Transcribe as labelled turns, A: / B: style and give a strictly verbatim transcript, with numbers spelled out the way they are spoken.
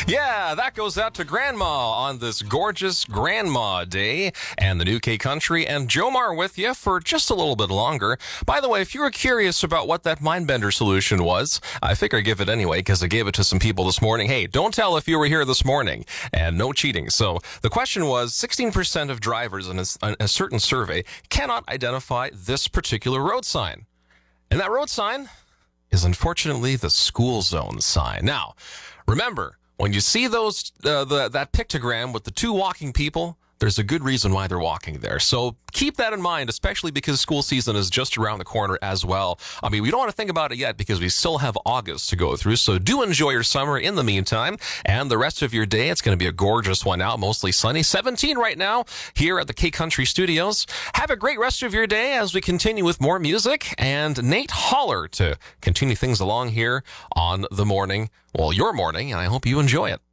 A: Yeah, that goes out to Grandma on this gorgeous Grandma Day and the New K Country, and Jomar with you for just a little bit longer. By the way, if you were curious about what that Mindbender solution was, I figure I give it anyway because I gave it to some people this morning. Hey, don't tell if you were here this morning, and no cheating. So the question was, sixteen percent of drivers in a, a certain survey cannot identify this particular road sign. And that road sign is unfortunately the school zone sign. Now, remember, when you see those uh, the, that pictogram with the two walking people, there's a good reason why they're walking there. So keep that in mind, especially because school season is just around the corner as well. I mean, we don't want to think about it yet because we still have August to go through. So do enjoy your summer in the meantime. And the rest of your day, it's going to be a gorgeous one out, mostly sunny. seventeen right now here at the K Country Studios. Have a great rest of your day as we continue with more music. And Nate Holler to continue things along here on the morning, well, your morning, and I hope you enjoy it.